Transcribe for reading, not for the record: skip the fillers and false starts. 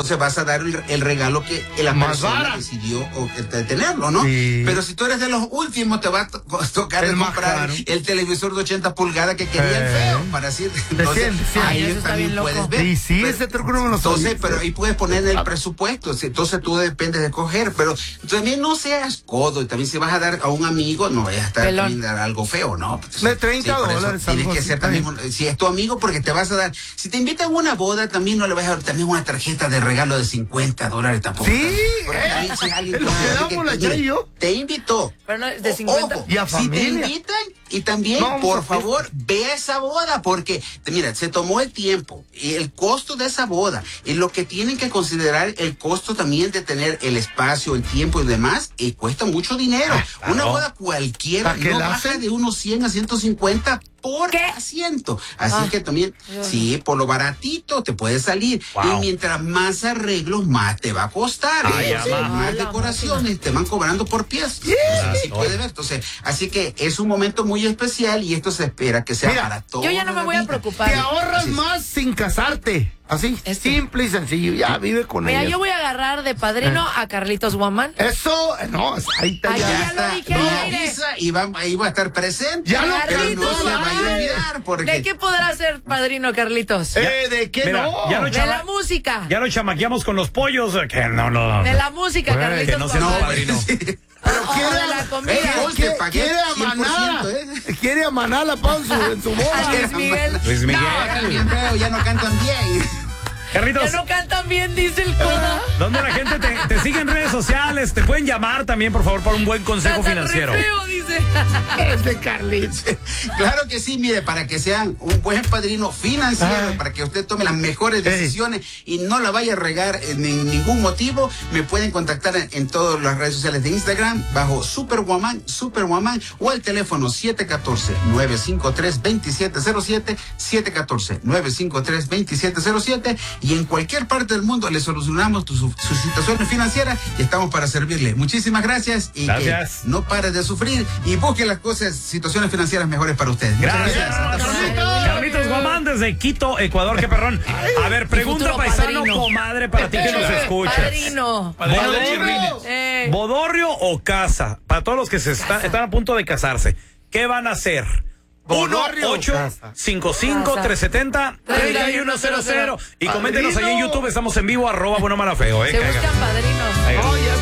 entonces vas a dar el regalo que la persona decidió tenerlo, ¿no? Sí. Pero si tú eres de los últimos, te va a tocar de comprar el televisor de 80 pulgadas que quería el feo, para decir. Entonces, ahí también puedes ver. Sí, pero, ese truco no me lo sabía. Entonces, pero ahí puedes poner en el presupuesto, entonces tú dependes de coger, pero también no seas codo, y también si vas a dar a un amigo, no vayas a estar también dar algo feo, ¿no? De $30. Tienes que ser también, si es tu amigo, porque te vas a dar, si te invitan a una boda, también no le vas a dar también una tarjeta de regalo de $50 tampoco. Sí, también, si alguien te invitó. Pero no es de 50. Ojo, y a si te invitan, y también, por favor, ve a esa boda, porque, mira, se tomó el tiempo y el costo de esa boda, y lo que tienen que considerar el costo también de tener el espacio, el tiempo y demás, y cuesta mucho dinero. Una boda cualquiera no baja de unos 100 a 150 por asiento. Así que también, sí, por lo baratito te puede salir. Y mientras más arreglos, más te va a costar. Más decoraciones te van cobrando por pies. Así puede ver. Entonces, así que es un momento muy especial y esto se espera que sea para todos. Yo ya no me voy a preocupar. Te ahorras más sin casarte. Así, simple y sencillo. Ya vive con ella. Mira, yo voy a agarrar de padrino a Carlitos Guamán. Eso, no, ahí está. Ya lo dije al aire. Y va a estar presente. Ya lo pero no se vaya a olvidar. Porque... ¿De qué podrá ser padrino, Carlitos? ¿De qué? Mira, no? De la música. Ya lo chamaqueamos con los pollos. Que no. De la música, Carlitos. Que no sea tu padrino. Pero de la comida. Quiere a Maná. Quiere a Maná la Ponzo en su boda. Luis Miguel. Luis Miguel. No, ya no cantan bien. Carlitos. Ya no cantan bien, dice el coda. ¿Dónde la gente te sigue en redes sociales? Te pueden llamar también, por favor, para un buen consejo financiero. Feo, dice. Es de Carlitos. Claro que sí, mire, para que sean un buen padrino financiero, para que usted tome las mejores decisiones y no la vaya a regar en ningún motivo, me pueden contactar en todas las redes sociales de Instagram bajo Superwoman, o al teléfono 714-953-2707, 714-953-2707, y en cualquier parte del mundo le solucionamos su situación financiera y estamos para servirle. Muchísimas gracias y que no pare de sufrir y busque las situaciones financieras mejores para usted. Gracias. Carlitos Guamán desde Quito, Ecuador. Qué perrón. A ver, pregunta paisano, comadre, para ti que nos escuchas. Padrino. ¿Bodorrio o casa? Para todos los que están a punto de casarse, ¿qué van a hacer? 1-855-370-3100. Y coméntenos ahí en YouTube, estamos en vivo, @buenomalafeo. Se buscan padrinos.